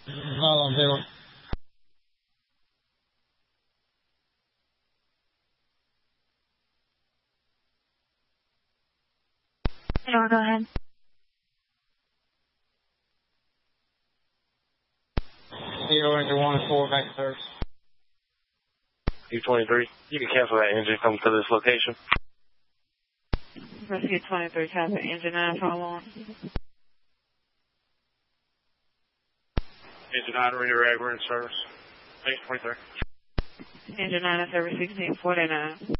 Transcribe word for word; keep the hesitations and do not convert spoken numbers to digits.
Hold on, zero. Zero, go ahead. Zero into one four back to service. U twenty-three, you can cancel that engine, come to this location. Rescue twenty-three, copy, engine nine, follow on. Engine nine, redirect, we're in service. Thanks, twenty-three. Engine nine, service sixteen forty-nine.